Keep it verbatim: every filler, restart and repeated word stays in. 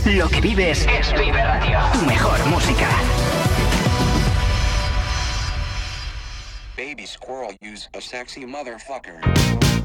Lo que vives es Vive Radio. Tu mejor música. Baby squirrel, use a sexy motherfucker.